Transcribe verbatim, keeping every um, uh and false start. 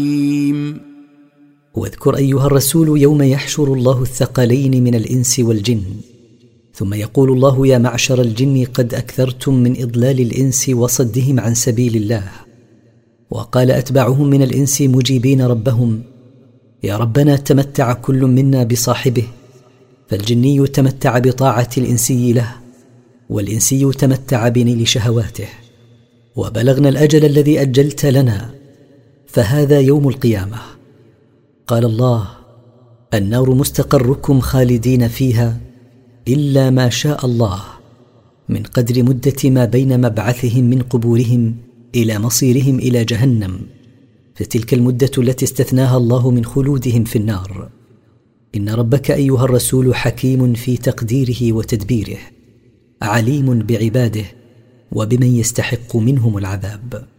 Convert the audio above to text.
واذكر أيها الرسول يوم يحشر الله الثقلين من الإنس والجن، ثم يقول الله: يا معشر الجن قد أكثرتم من إضلال الإنس وصدهم عن سبيل الله. وقال أتباعهم من الإنس مجيبين ربهم: يا ربنا تمتع كل منا بصاحبه، فالجني تمتع بطاعة الإنسي له، والإنسي تمتع بنيل شهواته. وبلغنا الأجل الذي أجلت لنا، فهذا يوم القيامة. قال الله: النار مستقركم خالدين فيها إلا ما شاء الله، من قدر مدة ما بين مبعثهم من قبورهم إلى مصيرهم إلى جهنم، فتلك المدة التي استثناها الله من خلودهم في النار. إن ربك أيها الرسول حكيم في تقديره وتدبيره، عليم بعباده وبمن يستحق منهم العذاب.